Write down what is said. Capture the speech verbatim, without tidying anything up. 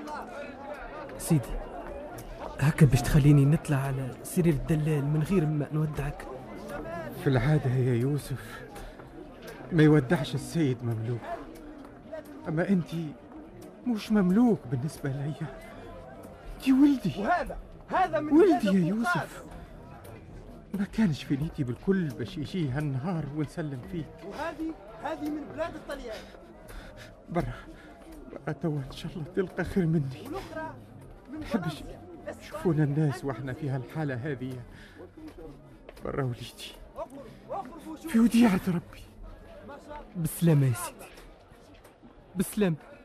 سيدي، هكا باش تخليني نطلع على سرير الدلال من غير ما نودعك؟ في العادة يا يوسف ما يودعش السيد مملوك، أما أنت مش مملوك بالنسبة لي، أنت ولدي. وهذا هذا من ولدي يا يوسف، ما كانش في نيتي بالكل باش يجي هالنهار ونسلم فيك. وهذه هذه من بلاد الطليان. برا برا توا إن شاء الله تلقى خير مني. والأخرى من نحبش يشوفونا الناس وإحنا في هالحالة هذه. برا وليدي في وديعة ربي. بالسلامة يا سيدي، بالسلامة.